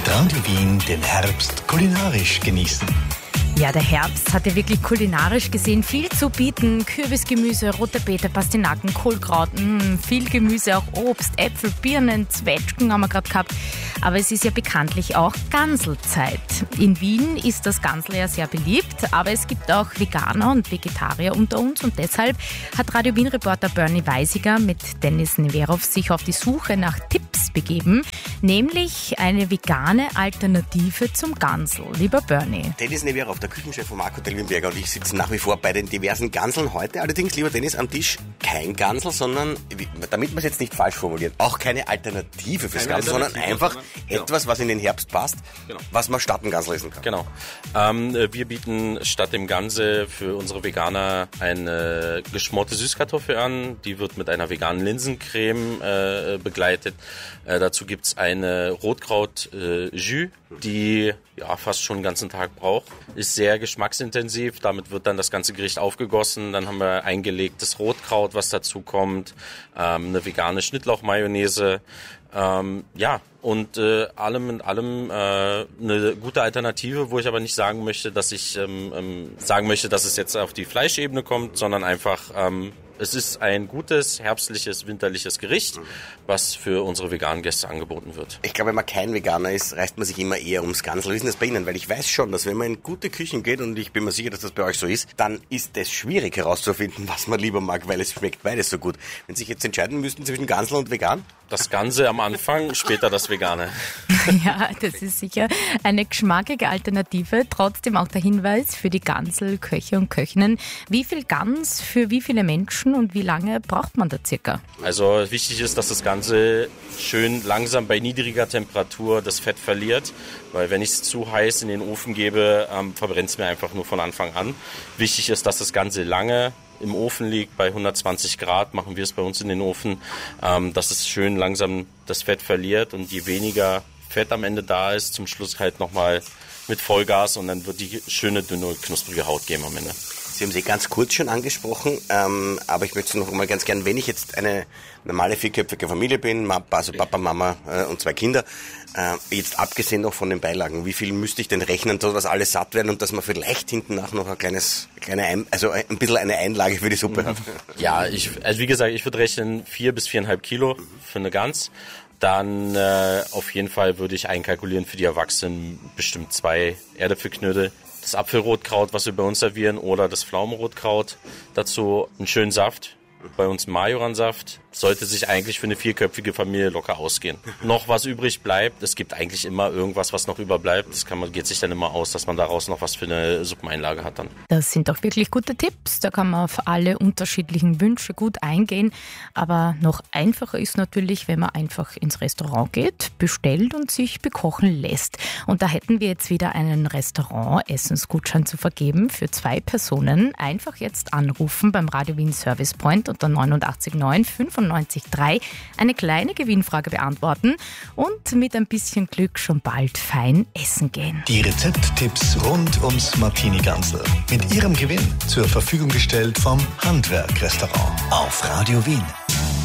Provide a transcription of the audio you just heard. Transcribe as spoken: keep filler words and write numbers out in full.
Radio Wien den Herbst kulinarisch genießen. Ja, der Herbst hat ja wirklich kulinarisch gesehen viel zu bieten. Kürbisgemüse, rote Beete, Pastinaken, Kohlkraut, mh, viel Gemüse, auch Obst, Äpfel, Birnen, Zwetschgen haben wir gerade gehabt. Aber es ist ja bekanntlich auch Ganselzeit. In Wien ist das Gansel ja sehr beliebt, aber es gibt auch Veganer und Vegetarier unter uns und deshalb hat Radio Wien-Reporter Bernie Weisiger mit Dennis Neverov sich auf die Suche nach Tipps begeben, nämlich eine vegane Alternative zum Gansel. Lieber Bernie. Dennis Neverov, der Küchenchef von Mark Hotel Wienerberger, und ich sitzen nach wie vor bei den diversen Ganseln heute. Allerdings, lieber Dennis, am Tisch kein Gansel, sondern, damit man es jetzt nicht falsch formuliert, auch keine Alternative fürs Gansel, sondern einfach genau. etwas, was in den Herbst passt, genau. was man statt dem Gansel essen kann. Genau. Ähm, wir bieten statt dem Gansel für unsere Veganer eine geschmorte Süßkartoffel an. Die wird mit einer veganen Linsencreme äh, begleitet. Äh, dazu gibt's eine Rotkraut-Jus, die ja fast schon den ganzen Tag braucht. Ist sehr geschmacksintensiv, damit wird dann das ganze Gericht aufgegossen. Dann haben wir eingelegtes Rotkraut, was dazu kommt, ähm, eine vegane Schnittlauch-Mayonnaise. Ähm, ja, und äh, allem in allem äh, eine gute Alternative, wo ich aber nicht sagen möchte, dass ich ähm, ähm, sagen möchte, dass es jetzt auf die Fleischebene kommt, sondern einfach ähm, es ist ein gutes, herbstliches, winterliches Gericht, was für unsere veganen Gäste angeboten wird. Ich glaube, wenn man kein Veganer ist, reißt man sich immer eher ums Gansel. Wie ist denn das bei Ihnen? Weil ich weiß schon, dass wenn man in gute Küchen geht, und ich bin mir sicher, dass das bei euch so ist, dann ist es schwierig herauszufinden, was man lieber mag, weil es schmeckt beides so gut. Wenn Sie sich jetzt entscheiden müssten zwischen Gansel und vegan? Das Ganze am Anfang, später das Vegane. Ja, das ist sicher eine geschmackige Alternative. Trotzdem auch der Hinweis für die Gansel-Köche und Köchinnen. Wie viel Gans für wie viele Menschen und wie lange braucht man da circa? Also wichtig ist, dass das Ganze schön langsam bei niedriger Temperatur das Fett verliert. Weil wenn ich es zu heiß in den Ofen gebe, ähm, verbrennt es mir einfach nur von Anfang an. Wichtig ist, dass das Ganze lange im Ofen liegt, bei hundertzwanzig Grad machen wir es bei uns in den Ofen, ähm, dass es schön langsam das Fett verliert und je weniger Fett am Ende da ist, zum Schluss halt nochmal mit Vollgas und dann wird die schöne, dünne, knusprige Haut geben am Ende. Sie haben sie ganz kurz schon angesprochen, ähm, aber ich möchte noch mal ganz gern, wenn ich jetzt eine normale vierköpfige Familie bin, also Papa, Mama äh, und zwei Kinder, äh, jetzt abgesehen noch von den Beilagen, wie viel müsste ich denn rechnen, dass alles satt werden und dass man vielleicht hinten nach noch ein kleines, kleine ein, also ein bisschen eine Einlage für die Suppe hat? Ja, ich, also wie gesagt, ich würde rechnen vier bis viereinhalb Kilo für eine Gans. Dann äh, auf jeden Fall würde ich einkalkulieren für die Erwachsenen bestimmt zwei Erdäpfelknödel. Das Apfelrotkraut, was wir bei uns servieren, oder das Pflaumenrotkraut. Dazu einen schönen Saft. Bei uns Majoransaft. Sollte sich eigentlich für eine vierköpfige Familie locker ausgehen. Noch was übrig bleibt, es gibt eigentlich immer irgendwas, was noch überbleibt. Das kann man, geht sich dann immer aus, dass man daraus noch was für eine Suppeneinlage hat dann. Das sind doch wirklich gute Tipps. Da kann man auf alle unterschiedlichen Wünsche gut eingehen. Aber noch einfacher ist natürlich, wenn man einfach ins Restaurant geht, bestellt und sich bekochen lässt. Und da hätten wir jetzt wieder einen Restaurant-Essensgutschein zu vergeben für zwei Personen. Einfach jetzt anrufen beim Radio Wien Service Point unter neunundachtzig neun fünfundneunzig drei, eine kleine Gewinnfrage beantworten und mit ein bisschen Glück schon bald fein essen gehen. Die Rezepttipps rund ums Martini-Gansel. Mit Ihrem Gewinn zur Verfügung gestellt vom Handwerk-Restaurant auf Radio Wien.